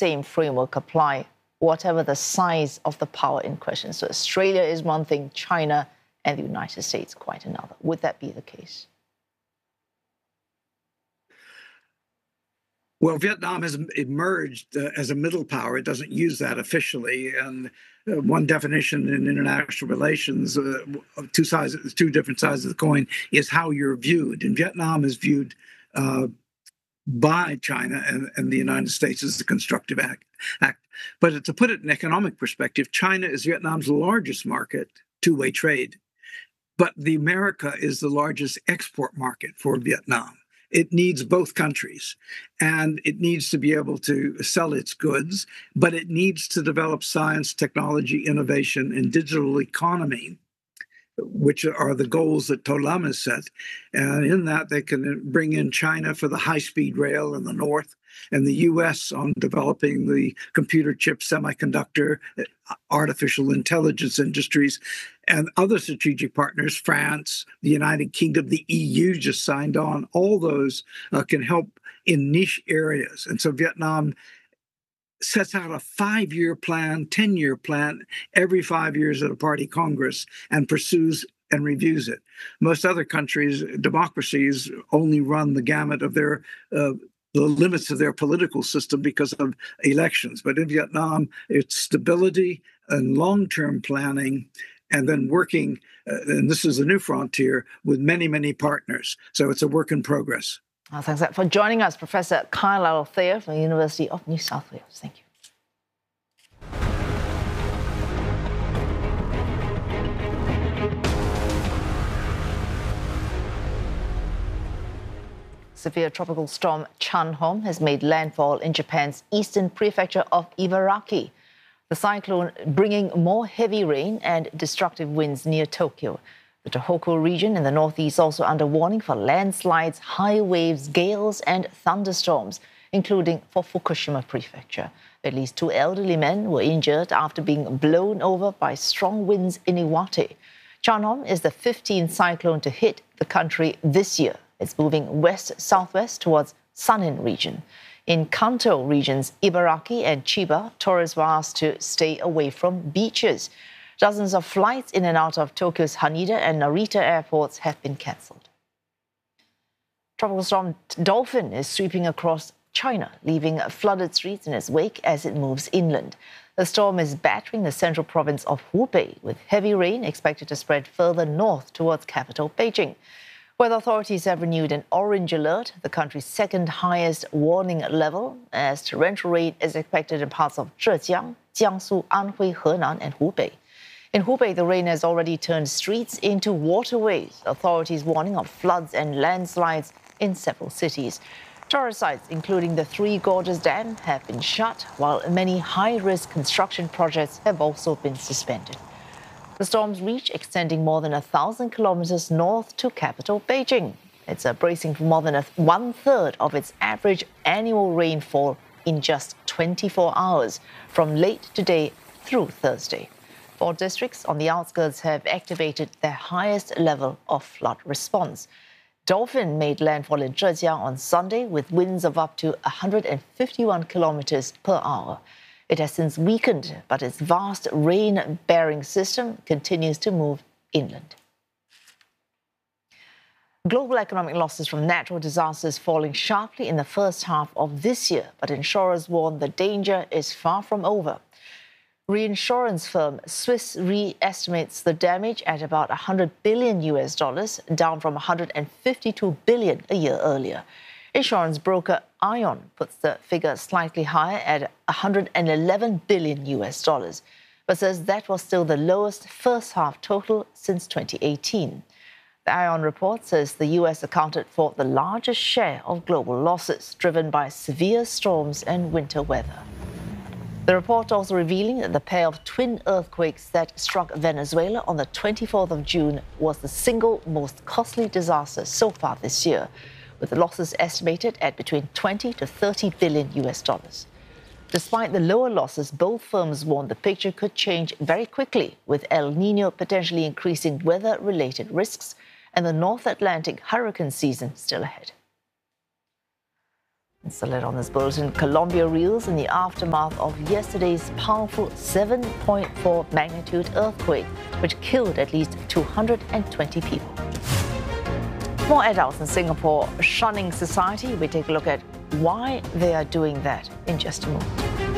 same framework apply, whatever the size of the power in question? So Australia is one thing, China and the United States quite another. Would that be the case? Well, Vietnam has emerged as a middle power. It doesn't use that officially. And one definition in international relations, two different sides of the coin, is how you're viewed. And Vietnam is viewed by China and the United States as a constructive act. But to put it in economic perspective, China is Vietnam's largest market, two-way trade. But the America is the largest export market for Vietnam. It needs both countries, and it needs to be able to sell its goods, but it needs to develop science, technology, innovation, and digital economy, which are the goals that To Lam has set. And in that, they can bring in China for the high-speed rail in the north, and the U.S. on developing the computer chip, semiconductor, artificial intelligence industries, and other strategic partners, France, the United Kingdom, the EU just signed on. All those can help in niche areas. And so Vietnam sets out a 5-year plan, 10-year plan every 5 years at a party congress and pursues and reviews it. Most other countries, democracies, only run the gamut of their the limits of their political system because of elections. But in Vietnam, it's stability and long-term planning, and then working, and this is a new frontier, with many, many partners. So it's a work in progress. Thanks for joining us, Professor Carlisle Thayer from the University of New South Wales. Thank you. Severe tropical storm Chanhom has made landfall in Japan's eastern prefecture of Ibaraki. The cyclone bringing more heavy rain and destructive winds near Tokyo. The Tohoku region in the northeast also under warning for landslides, high waves, gales and thunderstorms, including for Fukushima prefecture. At least 2 elderly men were injured after being blown over by strong winds in Iwate. Chanhom is the 15th cyclone to hit the country this year. It's moving west-southwest towards Sanin region. In Kanto regions, Ibaraki and Chiba, tourists were asked to stay away from beaches. Dozens of flights in and out of Tokyo's Haneda and Narita airports have been cancelled. Tropical storm Dolphin is sweeping across China, leaving flooded streets in its wake as it moves inland. The storm is battering the central province of Hubei, with heavy rain expected to spread further north towards capital Beijing. Weather authorities have renewed an orange alert, the country's second highest warning level, as torrential rain is expected in parts of Zhejiang, Jiangsu, Anhui, Henan and Hubei. In Hubei, the rain has already turned streets into waterways, authorities warning of floods and landslides in several cities. Tourist sites, including the Three Gorges Dam, have been shut, while many high-risk construction projects have also been suspended. The storm's reach extending more than 1,000 kilometers north to capital Beijing. It's bracing for more than one-third of its average annual rainfall in just 24 hours, from late today through Thursday. 4 districts on the outskirts have activated their highest level of flood response. Dolphin made landfall in Zhejiang on Sunday with winds of up to 151 kilometers per hour. It has since weakened, but its vast rain-bearing system continues to move inland. Global economic losses from natural disasters falling sharply in the first half of this year, but insurers warn the danger is far from over. Reinsurance firm Swiss Re estimates the damage at about $100 billion, down from $152 billion a year earlier. Insurance broker Ion puts the figure slightly higher at $111 billion, but says that was still the lowest first-half total since 2018. The Ion report says the U.S. accounted for the largest share of global losses, driven by severe storms and winter weather. The report also revealing that the pair of twin earthquakes that struck Venezuela on the 24th of June was the single most costly disaster so far this year, with the losses estimated at between 20 to 30 billion US dollars. Despite the lower losses, both firms warned the picture could change very quickly, with El Nino potentially increasing weather-related risks and the North Atlantic hurricane season still ahead. And still on this bulletin, Colombia reels in the aftermath of yesterday's powerful 7.4 magnitude earthquake, which killed at least 220 people. More adults in Singapore shunning society. We take a look at why they are doing that in just a moment.